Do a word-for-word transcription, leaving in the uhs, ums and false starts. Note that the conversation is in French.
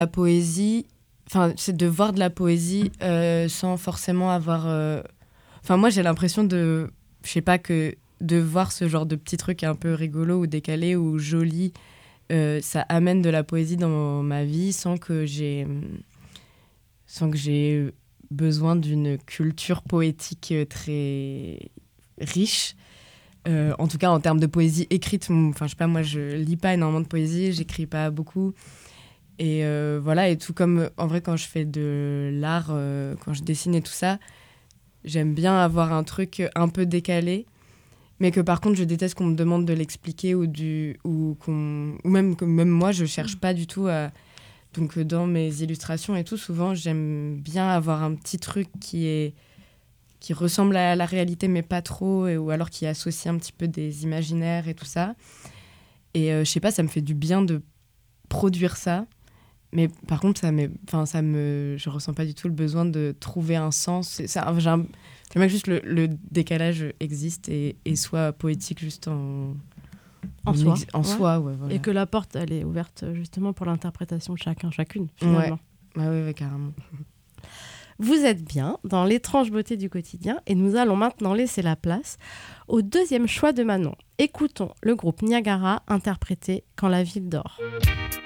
La poésie, enfin, c'est de voir de la poésie euh, sans forcément avoir... euh, Enfin, moi, j'ai l'impression de... Je sais pas, que de voir ce genre de petits trucs un peu rigolos ou décalés ou jolis, euh, ça amène de la poésie dans ma vie sans que j'ai... sans que j'ai besoin d'une culture poétique très riche. Euh, en tout cas, en termes de poésie écrite, enfin, je sais pas, moi, je lis pas énormément de poésie, j'écris pas beaucoup. Et euh, voilà, et tout comme, en vrai, quand je fais de l'art, euh, quand je dessine et tout ça, j'aime bien avoir un truc un peu décalé, mais que par contre, je déteste qu'on me demande de l'expliquer ou, du, ou, qu'on, ou même que même moi, je cherche pas du tout à... Donc, dans mes illustrations et tout, souvent, j'aime bien avoir un petit truc qui est... qui ressemble à la réalité, mais pas trop, et, ou alors qui associe un petit peu des imaginaires et tout ça. Et euh, je sais pas, ça me fait du bien de produire ça. Mais par contre, ça, enfin, ça me, je ressens pas du tout le besoin de trouver un sens. C'est, ça, j'ai un, j'aimerais que juste le, le décalage existe et, et soit poétique juste en, en, en soi. Ex- en ouais. soi ouais, voilà. Et que la porte, elle est ouverte justement pour l'interprétation de chacun, chacune, finalement. Ouais, ouais, ouais, carrément. Vous êtes bien dans l'étrange beauté du quotidien et nous allons maintenant laisser la place au deuxième choix de Manon. Écoutons le groupe Niagara interpréter Quand la ville dort.